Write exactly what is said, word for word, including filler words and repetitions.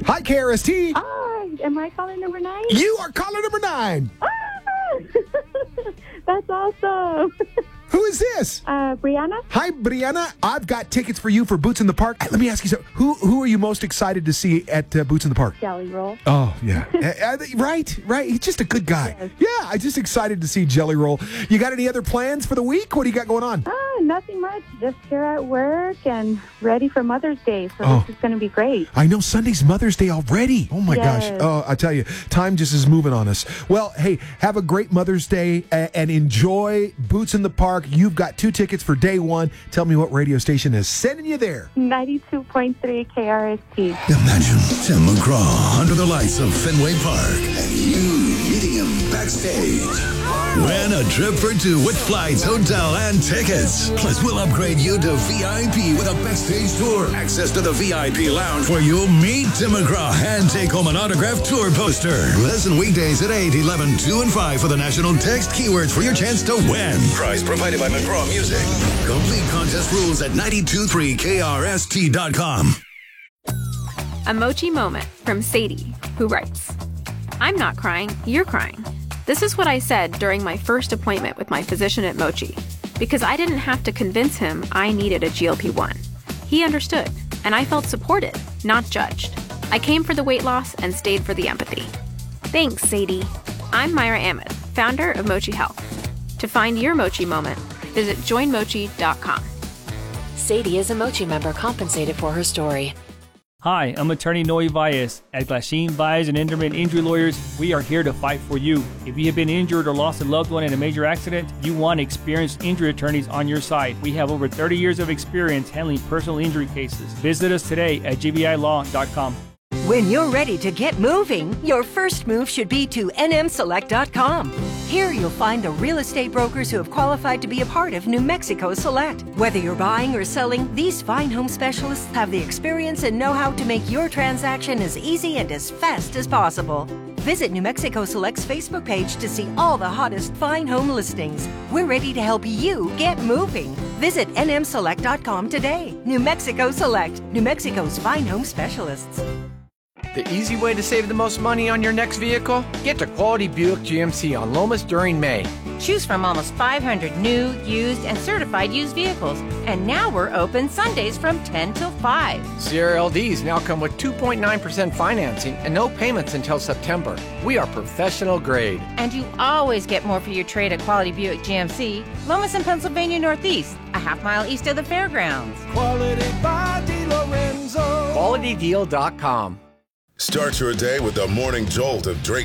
Hi, K R S T. Hi, am I caller number nine? You are caller number nine. Ah! That's awesome. Who is this? Uh, Brianna? Hi, Brianna. I've got tickets for you for Boots in the Park. Let me ask you something. Who who are you most excited to see at uh, Boots in the Park? Jelly Roll. Oh, yeah. uh, right, right. He's just a good guy. Yes. Yeah, I'm just excited to see Jelly Roll. You got any other plans for the week? What do you got going on? Ah, nothing much. Just here at work and ready for Mother's Day, so Oh. this is going to be great. I know Sunday's Mother's Day already. Oh, my Yes. gosh. Oh, I tell you, time just is moving on us. Well, hey, have a great Mother's Day uh, and enjoy Boots in the Park. You've got two tickets for day one. Tell me what radio station is sending you there. ninety-two point three K R S T. Imagine Tim McGraw under the lights of Fenway Park and you meeting him backstage. Win a trip for two with flights, hotel, and tickets. Plus, we'll upgrade you to V I P with a backstage tour. Access to the V I P lounge where you'll meet Tim McGraw and take home an autographed tour poster. Listen weekdays at eight, eleven, two, and five for the national text keywords for your chance to win. Prize provided by McGraw Music. Complete contest rules at nine two three K R S T dot com. A Mochi moment from Sadie, who writes, I'm not crying, you're crying. This is what I said during my first appointment with my physician at Mochi, because I didn't have to convince him I needed a G L P one. He understood, and I felt supported, not judged. I came for the weight loss and stayed for the empathy. Thanks, Sadie. I'm Myra Ahmed, founder of Mochi Health. To find your Mochi moment, visit join mochi dot com. Sadie is a Mochi member compensated for her story. Hi, I'm attorney Noe Valles. At Glasheen Valles and Enderman Injury Lawyers, we are here to fight for you. If you have been injured or lost a loved one in a major accident, you want experienced injury attorneys on your side. We have over thirty years of experience handling personal injury cases. Visit us today at g b i law dot com. When you're ready to get moving, your first move should be to N M select dot com. Here you'll find the real estate brokers who have qualified to be a part of New Mexico Select. Whether you're buying or selling, these fine home specialists have the experience and know-how to make your transaction as easy and as fast as possible. Visit New Mexico Select's Facebook page to see all the hottest fine home listings. We're ready to help you get moving. Visit N M select dot com today. New Mexico Select, New Mexico's fine home specialists. The easy way to save the most money on your next vehicle? Get to Quality Buick G M C on Lomas during May. Choose from almost five hundred new, used, and certified used vehicles. And now we're open Sundays from ten till five. Sierra L Ds now come with two point nine percent financing and no payments until September. We are professional grade. And you always get more for your trade at Quality Buick G M C, Lomas and Pennsylvania Northeast, a half mile east of the fairgrounds. Quality by DeLorenzo. quality deal dot com. Start your day with the morning jolt of Drake.